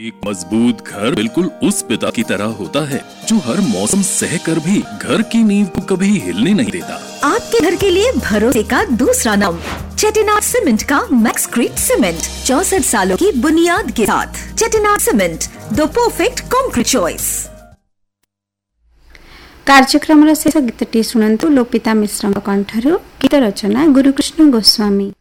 एक मजबूत घर बिल्कुल उस पिता की तरह होता है जो हर मौसम सह कर भी घर की नींव को कभी हिलने नहीं देता। आपके घर के लिए भरोसे का दूसरा नाम चेटिनाड सीमेंट का मैक्सक्रीट सीमेंट 64 सालों की बुनियाद के साथ। Chettinad cement, the perfect concrete choice. कार्यक्रम शेष गीतटी शुणु लोपिता मिश्र कंठरू। गीत रचना गुरुकृष्ण गोस्वामी।